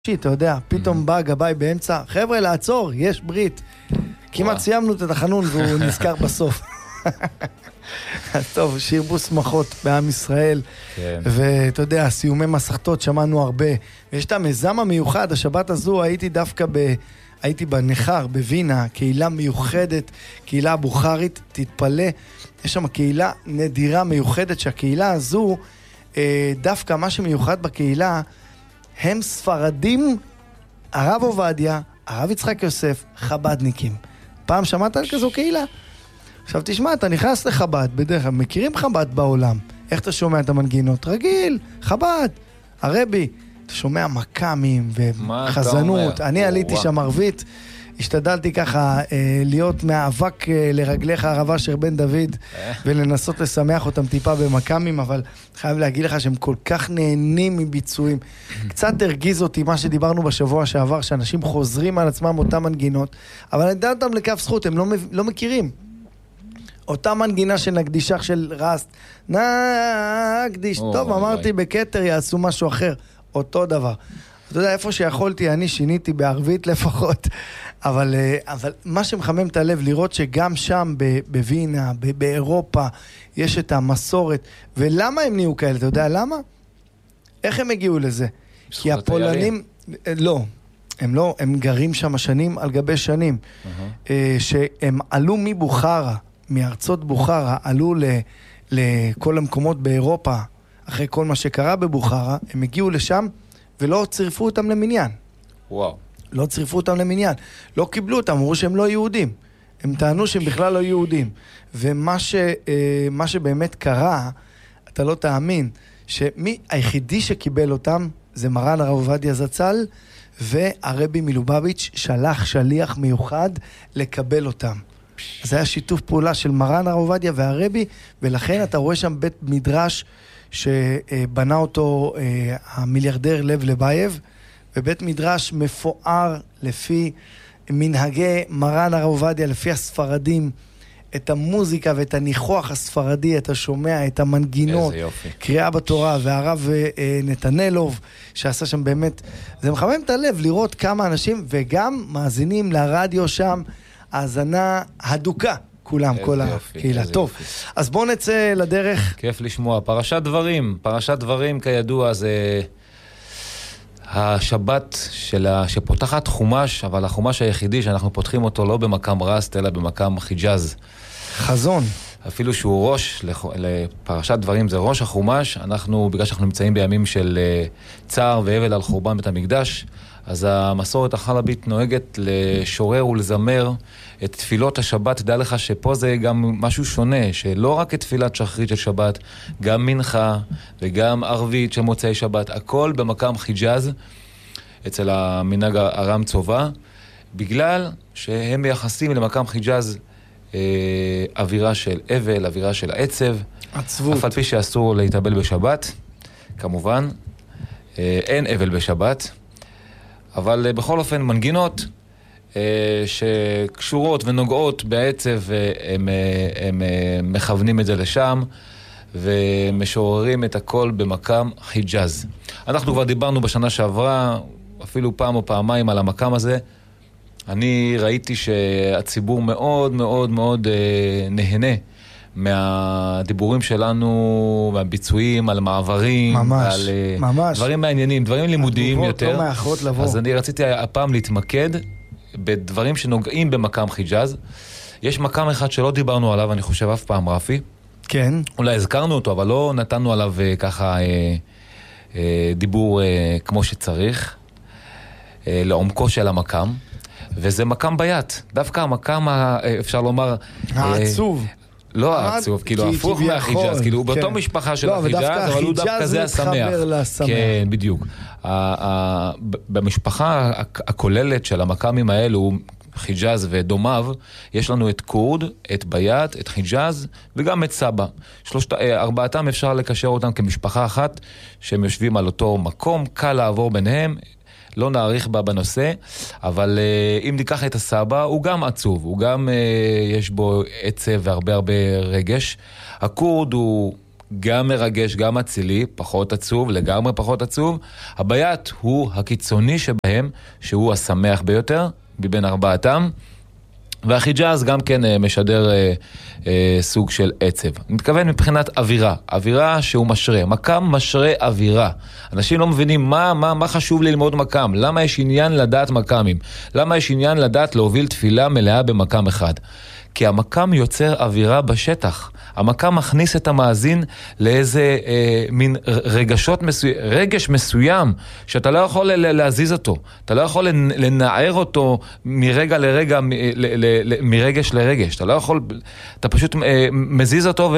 אתה יודע, פתאום בא גבאי באמצע, חבר'ה, לעצור, יש ברית. כמעט סיימנו את התחנון והוא נזכר בסוף. טוב, שירבו שמחות בעם ישראל, ואתה יודע, סיומי מסכתות שמענו הרבה, ויש את המיזם המיוחד, השבת הזו הייתי בנחר, בווינה, קהילה מיוחדת, קהילה בוכרית, תתפלא, יש שם קהילה נדירה מיוחדת, שהקהילה הזו, דווקא מה שמיוחד בקהילה, הם ספרדים, הרב עובדיה, הרב יצחק יוסף, חבדניקים. פעם שמעת על כזו קהילה? עכשיו תשמע, אתה נכנס לחב"ד, בדרך כלל, מכירים חב"ד בעולם. איך אתה שומע את המנגינות? רגיל, חב"ד, הרבי. אתה שומע מקמים וחזנות. אני עליתי שם ערבית, השתדלתי ככה להיות מהאבק לרגליך הרב אשר בן דוד, ולנסות לשמח אותם טיפה במקמים, אבל חייב להגיד לך שהם כל כך נהנים מביצועים. קצת הרגיז אותי מה שדיברנו בשבוע שעבר, שאנשים חוזרים על עצמם אותם מנגינות, אבל אני יודע אותם לכף זכות, הם לא מכירים. אותה מנגינה של נקדישך של רסט, נקדיש, טוב, אמרתי בקטר יעשו משהו אחר, אותו דבר. אתה יודע, איפה שיכולתי, אני שיניתי בערבית לפחות, אבל מה שמחמם את הלב, לראות שגם שם בווינה, באירופה, יש את המסורת, ולמה הם נהיו כאלה, אתה יודע למה? איך הם הגיעו לזה? כי הפולנים, לא, הם גרים שם שנים על גבי שנים, שהם עלו מבוכרה, מארצות בוכרה, עלו לכל המקומות באירופה, אחרי כל מה שקרה בבוכרה, הם הגיעו לשם ולא צירפו אותם למניין. וואו. לא צירפו אותם למניין. לא קיבלו אותם, אמרו שהם לא יהודים. הם טענו שהם בכלל לא יהודים. ומה שבאמת קרה, אתה לא תאמין, היחידי שקיבל אותם זה מרן הרב עובדיה זצ"ל, והרבי מלובביץ' שלח שליח מיוחד לקבל אותם. זה היה שיתוף פעולה של מרן הרב עובדיה והרבי, ולכן אתה רואה שם בית מדרש שבנה אותו המיליארדר לב לבייב, ובית מדרש מפואר לפי מנהגי מרן הרב עובדיה, לפי הספרדים, את המוזיקה ואת הניחוח הספרדי, אתה שומע את המנגינות, קריאה בתורה, והרב נתנלוב, שעשה שם באמת, זה מחמם את הלב לראות כמה אנשים, וגם מאזינים לרדיו שם, האזנה הדוקה, כולם, כל הקהילה. טוב, אז בואו נצא לדרך. כיף לשמוע. פרשת דברים כידוע זה השבת שפותחת חומש, אבל החומש היחידי שאנחנו פותחים אותו לא במקם רסט, אלא במקם חיג'אז. חזון. אפילו שהוא ראש, לפרשת דברים זה ראש החומש, בגלל שאנחנו נמצאים בימים של צער ואבל על חורבן בית המקדש, אז המסורת החלבית נוהגת לשורר ולזמר את תפילות השבת. דע לך שפה זה גם משהו שונה, שלא רק את תפילת שחרית של שבת, גם מנחה וגם ערבית של מוצאי שבת, הכל במקם חיג'אז, אצל המנהג הרם צובה, בגלל שהם מייחסים למקם חיג'אז אווירה של אבל, אווירה של עצב, עצבות. אף על פי שאסור להתאבל בשבת, כמובן, אין אבל בשבת, אבל בכל אופן מנגינות שקשורות ונוגעות בעצב, הם מכוונים את זה לשם ומשוררים את הכל במקם חיג'אז. אנחנו כבר דיברנו בשנה שעברה אפילו פעם או פעמיים על המקם הזה. אני ראיתי שהציבור מאוד מאוד מאוד נהנה מהדיבורים שלנו, מהביצועים, על מעברים, ממש, על ממש. דברים מעניינים, דברים לימודיים יותר. לא מאחרות לבוא. אז אני רציתי הפעם להתמקד בדברים שנוגעים במקם חיג'אז. יש מקם אחד שלא דיברנו עליו, אני חושב אף פעם, רפי. כן. אולי הזכרנו אותו, אבל לא נתנו עליו ככה דיבור כמו שצריך, לעומקו של המקם. וזה מקם ביית. דווקא המקם, אפשר לומר... העצוב. לא העצוב, כאילו הפוך מהחיג'אז, כאילו הוא באותו משפחה של החיג'אז, אבל הוא דווקא זה השמח. כן, בדיוק. במשפחה הכוללת של המקמים האלו, חיג'אז ודומיו, יש לנו את קורד, את ביית, את חיג'אז וגם את סבא. ארבעתם אפשר לקשר אותם כמשפחה אחת, שהם יושבים על אותו מקום, קל לעבור ביניהם, לא נעריך בה בנושא, אבל אם ניקח את הסבא, הוא גם עצוב, הוא גם יש בו עצב והרבה הרבה רגש. הקורד הוא גם מרגש, גם אצילי, פחות עצוב, לגמרי פחות עצוב. הבית הוא הקיצוני שבהם, שהוא השמח ביותר, מבין ארבעתם. והחיג'אז גם כן משדר סוג של עצב. אני מתכוון מבחינת אווירה, אווירה שהוא משרה, מקם משרה אווירה. אנשים לא מבינים מה חשוב ללמוד מקם, למה יש עניין לדעת מקמים, למה יש עניין לדעת להוביל תפילה מלאה במקם אחד. כי המקם יוצר אווירה בשטח. המקם מכניס את המאזין לאיזה מין רגש מסוים, שאתה לא יכול להזיז אותו. אתה לא יכול לנער אותו מרגע לרגע, מרגש לרגש. אתה לא יכול, אתה פשוט מזיז אותו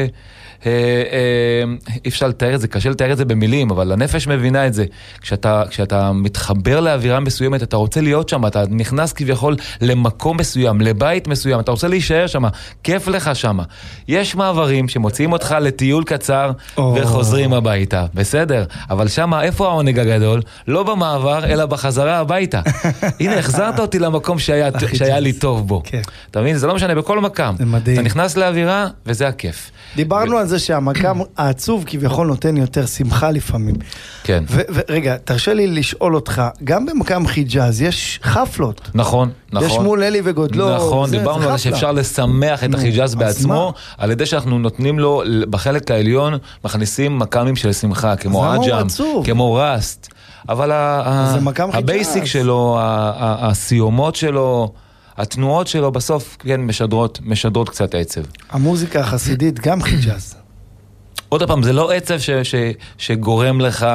אי אפשר לתאר את זה, קשה לתאר את זה במילים, אבל הנפש מבינה את זה. כשאתה מתחבר לאווירה מסוימת, אתה רוצה להיות שם, אתה נכנס כביכול למקום מסוים, לבית מסוים, אתה רוצה להישאר שם, כיף לך שם. יש מעברים שמוציאים אותך לטיול קצר וחוזרים הביתה, בסדר? אבל שם, איפה העונג הגדול? לא במעבר, אלא בחזרה הביתה. הנה, החזרת אותי למקום שהיה לי טוב בו. אתה מבין? זה לא משנה, בכל מקם. אתה נכנס לאווירה, וזה הכיף. דיברנו על זה שהמקם העצוב כביכול נותן יותר שמחה לפעמים. כן. ורגע, תרשה לי לשאול אותך, גם במקם חיג'אז יש חפלות. נכון. יש מול אלי וגודלו. נכון, דיברנו על זה שאפשר לשמח את החיג'אז בעצמו, על ידי שאנחנו נותנים לו, בחלק העליון, מכניסים מקמים של שמחה, כמו אג'ם, כמו רסט. אבל הבייסיק שלו, הסיומות שלו, התנועות שלו בסוף כן משדרות קצת עצב. המוזיקה החסידית גם חיג'אז. עוד פעם, זה לא עצב שגורם לך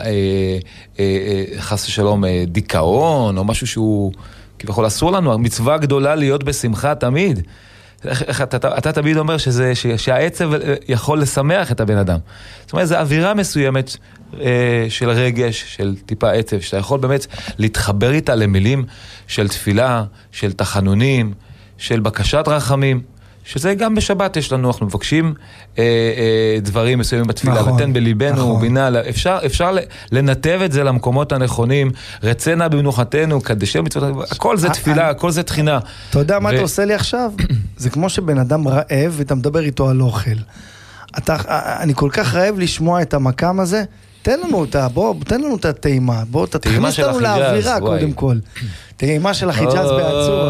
חס ושלום דיכאון או משהו שהוא כביכול אסור לנו. מצווה גדולה להיות בשמחה תמיד. אתה תמיד אומר שהעצב יכול לשמח את הבן אדם. זאת אומרת, זו אווירה מסוימת של רגש, של טיפה עצב, שאתה יכול באמת להתחבר איתה למילים של תפילה, של תחנונים, של בקשת רחמים, שזה גם בשבת יש לנו, אנחנו מבקשים דברים מסוימים בתפילה, ותן בליבנו, בינה, אפשר לנתב את זה למקומות הנכונים, רצנה במנוחתנו, קדשי מצוות, הכל זה תפילה, הכל זה תחינה. אתה יודע מה אתה עושה לי עכשיו? זה כמו שבן אדם רעב, ואתה מדבר איתו על אוכל. אני כל כך רעב לשמוע את המקם הזה, תן לנו אותה, תן לנו את הטעימה, בוא תכניס לנו לאווירה קודם כל. טעימה של החיג'אז בעצור.